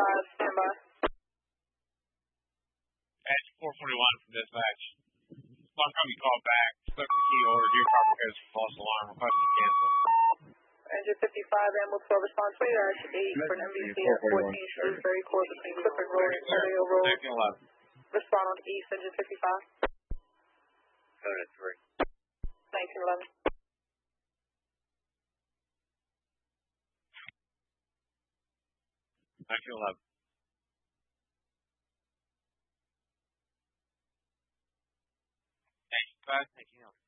stand by. That's 441 from dispatch. Long time you call back, spoke to key order, your car repairs for false alarm, request to cancel. Engine 55, ambulance 12, response to Dash 8 for an MBC at 14 Shrewsbury Court between Clifford Road and Toledo Road. 1911. Respond on East, engine 55. Code at 3. 1911. Thank you, 1911.